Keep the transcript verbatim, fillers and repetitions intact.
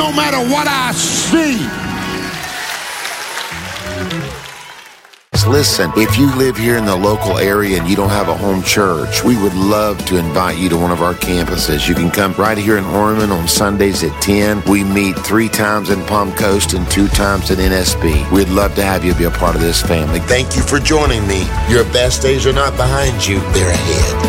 no matter what I see. Listen, if you live here in the local area and you don't have a home church, we would love to invite you to one of our campuses. You can come right here in Orman on Sundays at ten. We meet three times in Palm Coast and two times at N S B. We'd love to have you be a part of this family. Thank you for joining me. Your best days are not behind you, they're ahead.